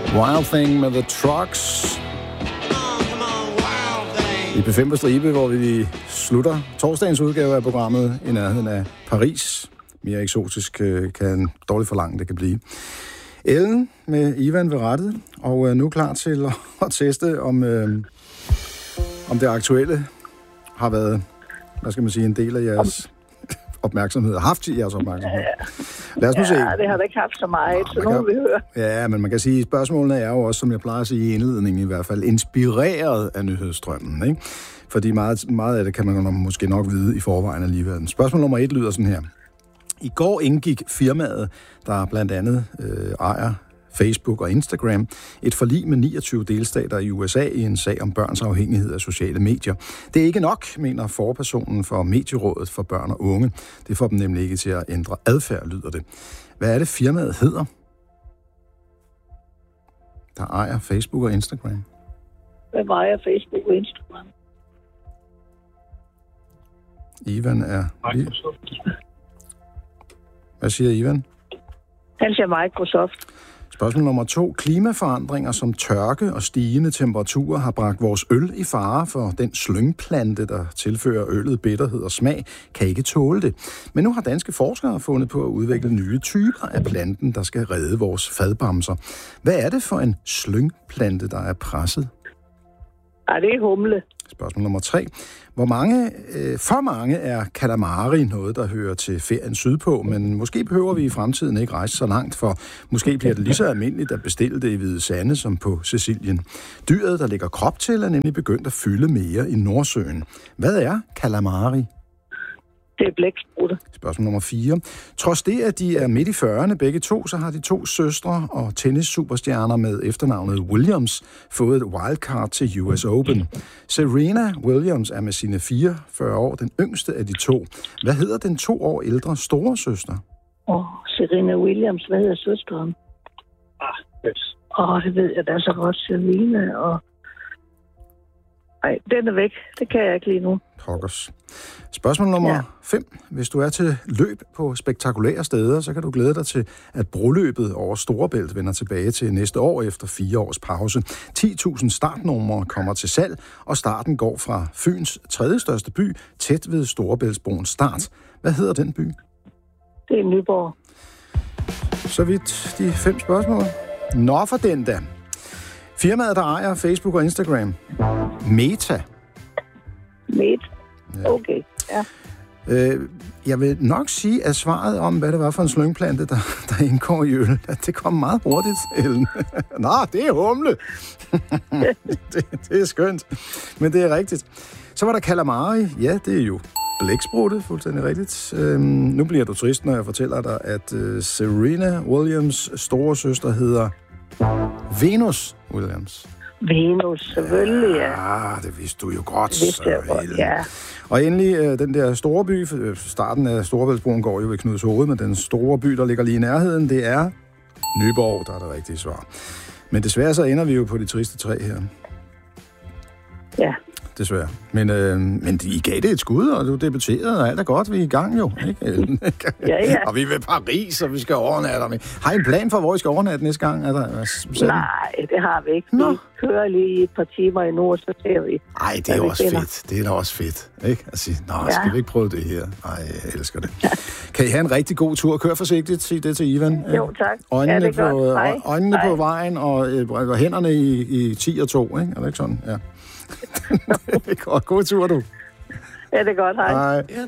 Wild Thing med The Trucks. I P5 på stribe, hvor vi slutter torsdagens udgave af programmet i nærheden af Paris. Mere eksotisk kan dårligt forlange det kan blive. Ellen med Ivan ved rettet, og nu klar til at teste, om det aktuelle har været, hvad skal man sige, en del af jeres opmærksomhed, haft jeres opmærksomhed. Lad os nu se. Ja, det har da ikke haft så meget, så nu vil vi høre. Ja, men man kan sige, at spørgsmålene er jo også, som jeg plejer at sige i indledningen i hvert fald, inspireret af nyhedsstrømmen, ikke? Fordi meget af det kan man måske nok vide i forvejen alligevel. Spørgsmål nummer 1 lyder sådan her. I går indgik firmaet, der blandt andet ejer Facebook og Instagram, et forlig med 29 delstater i USA i en sag om børns afhængighed af sociale medier. Det er ikke nok, mener forpersonen for Medierådet for Børn og Unge. Det får dem nemlig ikke til at ændre adfærd, lyder det. Hvad er det, firmaet hedder, der ejer Facebook og Instagram? Hvad ejer Facebook og Instagram? Ivan er... Hvad siger Ivan? Han siger Microsoft. Spørgsmål nummer 2. Klimaforandringer som tørke og stigende temperaturer har bragt vores øl i fare, for den slyngplante, der tilfører øllet bitterhed og smag, kan ikke tåle det. Men nu har danske forskere fundet på at udvikle nye typer af planten, der skal redde vores fadbamser. Hvad er det for en slyngplante, der er presset? Ja, det er humle. Spørgsmål nummer 3. For mange er calamari noget, der hører til ferien sydpå, men måske behøver vi i fremtiden ikke rejse så langt, for måske bliver det lige så almindeligt at bestille det i Hvide Sande som på Sicilien. Dyret, der lægger krop til, er nemlig begyndt at fylde mere i Nordsøen. Hvad er calamari? Det er blæksprutte. Spørgsmål nummer 4. Trods det, at de er midt i 40'erne begge to, så har de 2 søstre og tennissuperstjerner med efternavnet Williams fået et wildcard til US Open. Serena Williams er med sine 44 år den yngste af de 2. Hvad hedder den 2 år ældre store søster? Serena Williams. Hvad hedder søsteren? Det ved jeg da så godt. Serena og... Nej, den er væk. Det kan jeg ikke lige nu. Pokkers. Spørgsmål nummer 5. Hvis du er til løb på spektakulære steder, så kan du glæde dig til, at broløbet over Storebælt vender tilbage til næste år efter 4 års pause. 10.000 startnumre kommer til salg, og starten går fra Fyns 3. største by, tæt ved Storebæltsbroens start. Hvad hedder den by? Det er Nyborg. Så vidt de 5 spørgsmål. Nå for den da. Firmaet, der ejer Facebook og Instagram. Meta. Okay, ja. Jeg vil nok sige, at svaret om, hvad det var for en slyngplante, der indgår i øl, at det kom meget hurtigt, Ellen. Nå, det er humle. det er skønt. Men det er rigtigt. Så var der calamari. Ja, det er jo blæksprutte, fuldstændig rigtigt. Nu bliver du trist, når jeg fortæller dig, at Serena Williams' store søster hedder Venus Williams. Venus, selvfølgelig, ja. Det vidste du jo godt. Det vidste jeg godt, ja. Og endelig den der store by, starten af Storebæltsbroen går jo ved Knuds Hoved, men den store by, der ligger lige i nærheden, det er Nyborg, der er det rigtige svar. Men desværre så ender vi jo på de triste 3 her. Ja. Desværre. Men I gav det et skud, og du debuterede, og alt er godt. Vi er i gang jo, ikke? Ja. Og vi er ved Paris, og vi skal overnatte. Har I en plan for, hvor I skal overnatte næste gang? Nej, det har vi ikke. Vi kører lige et par timer endnu, og så ser vi. Ej, det er også fedt. Det er da også fedt, ikke? At sige, skal vi ikke prøve det her? Ej, jeg elsker det. Ja. Kan I have en rigtig god tur? Kør forsigtigt, sig det til Ivan. Jo, tak. Øjnene på vejen, og hænderne i 10 og 2, ikke? Er det ikke sådan? Ja. Det er godt. God tur, du. Ja, det er godt. Hej. Hej.